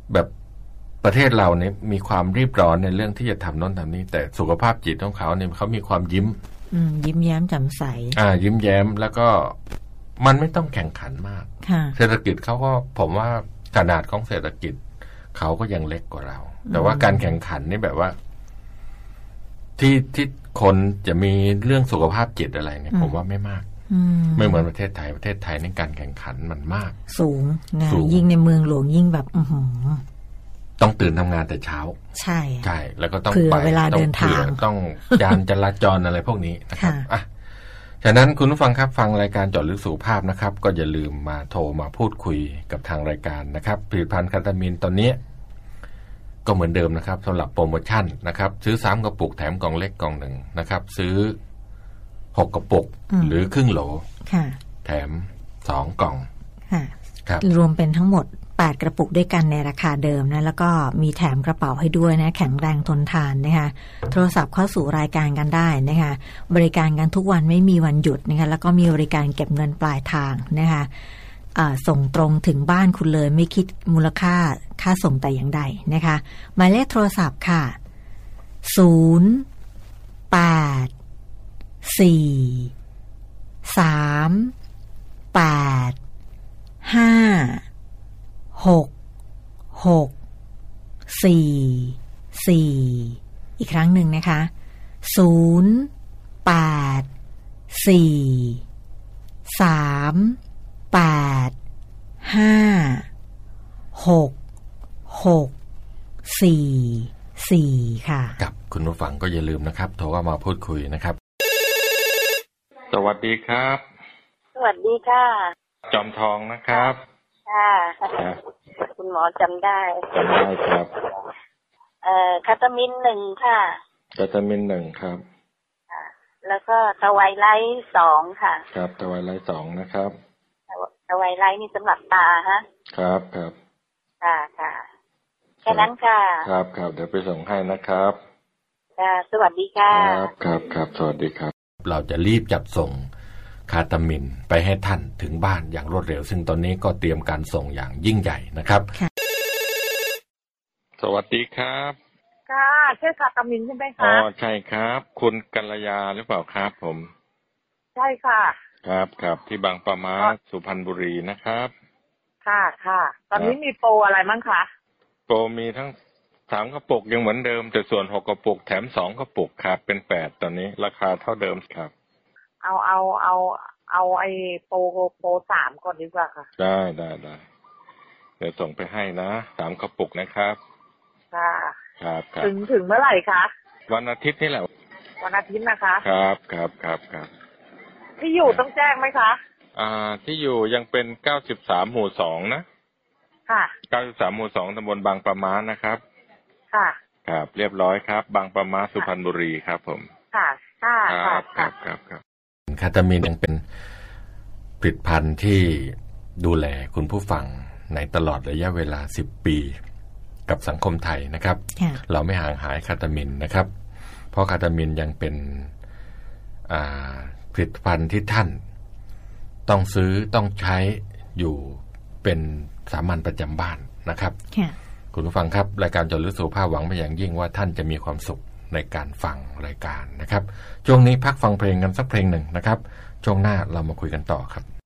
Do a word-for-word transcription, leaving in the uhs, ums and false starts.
แบบประเทศเราเนี่ยมีความรีบร้อนในเรื่องที่จะทำโน้นทำนี้แต่สุขภาพจิตของเขาเนี่ยเขามีความยิ้มยิ้มแย้มแจ่มใสอ่ายิ้มแย้มแล้วก็มันไม่ต้องแข่งขันมากเศรษฐกิจเขาก็ผมว่าขนาดของเศรษฐกิจเขาก็ยังเล็กกว่าเราแต่ว่าการแข่งขันนี่แบบว่าที่ที่คนจะมีเรื่องสุขภาพจิตอะไรเนี่ยผมว่าไม่มากไม่เหมือนประเทศไทยประเทศไทยนี่การแข่งขันมันมากสูงนะยิ่งในเมืองหลวงยิ่งแบบอื้อหือต้องตื่นทำงานแต่เช้าใช่ใช่แล้วก็ต้องไปเวลาเดินทางต้องยานจราจรอะไรพวกนี้นะครับอ่ะฉะนั้นคุณผู้ฟังครับฟังรายการเจาะลึกสุขภาพนะครับก็อย่าลืมมาโทรมาพูดคุยกับทางรายการนะครับผลิตภัณฑ์คาตามีนตอนนี้ก็เหมือนเดิมนะครับสำหรับโปรโมชั่นนะครับซื้อสามกระปุกแถมกล่องเล็กกล่องหนึ่งนะครับซื้อหกกระปุกหรือครึ่งโหลแถมสองกล่องรวมเป็นทั้งหมดแปดกระปุกด้วยกันในราคาเดิมนะแล้วก็มีแถมกระเป๋าให้ด้วยนะแข็งแรงทนทานนะคะโทรศัพท์เข้าสู่รายการกันได้นะคะบริการกันทุกวันไม่มีวันหยุดนะคะแล้วก็มีบริการเก็บเงินปลายทางนะคะส่งตรงถึงบ้านคุณเลยไม่คิดมูลค่าค่าส่งแต่อย่างใดนะคะหมายเลขโทรศัพท์ค่ะศูนย์แปดสี่สามแปดห้าหกหกสี่สี่อีกครั้งหนึ่งนะคะศูนย์แปดสี่สามแปดห้าหกหกสี่สี่ค่ะกับคุณผู้ฟังก็อย่าลืมนะครับโทรเข้ามาพูดคุยนะครับสวัสดีครับสวัสดีค่ะจอมทองนะครับค่ะคุณหมอจำได้จำได้ครับเอ่อคาตามินหนึ่งค่ะคาตามินหนึ่งครับแล้วก็ทวายไลท์สองค่ะครับทวายไลท์สองนะครับทวายไลท์นี่สำหรับตาฮะครับครับค่ะค่ะแค่นั้นค่ะครับครับเดี๋ยวไปส่งให้นะครับค่ะสวัสดีค่ะครับครับครับสวัสดีครับเราจะรีบจัดส่งคาตามินไปให้ท่านถึงบ้านอย่างรวดเร็วซึ่งตอนนี้ก็เตรียมการส่งอย่างยิ่งใหญ่นะครับสวัสดีครับค่ะใช่คาตามินใช่ไหมคะอ๋อใช่ครับคุณกัลยาหรือเปล่าครับผมใช่ค่ะครับครับที่บางปะมาสุพรรณบุรีนะครับค่ะค่ะตอนนี้มีโปรอะไรมั้งคะโปรมีทั้งสามกระปุกยังเหมือนเดิมแต่ส่วนหกกระปุกแถมสองกระปุกครับเป็นแปดตอนนี้ราคาเท่าเดิมครับเอาเอาเอาเอาไอ้โปรโปรสามก่อนดีกว่าค่ะได้ได้ได้เดี๋ยวส่งไปให้นะสามกระปุกนะครับค่ะครับครับถึงถึงเมื่อไหร่คะวันอาทิตย์นี่แหละวันอาทิตย์นะคะครับครับครับครับที่อยู่ต้องแจ้งไหมคะอ่าที่อยู่ยังเป็นเก้าสิบสามหมู่สองนะค่ะเก้าสิบสามหมู่สองตำบลบางปะมานะครับค่ะครับเรียบร้อยครับบางปะมาสุพรรณบุรีครับผมค่ะค่ะครับครับครับครับคาตามีนยังเป็นผลิตภัณฑ์ที่ดูแลคุณผู้ฟังในตลอดระยะเวลาสิบปีกับสังคมไทยนะครับ yeah. เราไม่ห่างหายคาตามีนนะครับเพราะคาตามีนยังเป็นผลิตภัณฑ์ที่ท่านต้องซื้อต้องใช้อยู่เป็นสามัญประจำบ้านนะครับ yeah. คุณผู้ฟังครับรายการเจาะลึกสุขภาพหวังเป็นอย่างยิ่งว่าท่านจะมีความสุขในการฟังรายการนะครับช่วงนี้พักฟังเพลงกันสักเพลงหนึ่งนะครับช่วงหน้าเรามาคุยกันต่อครับ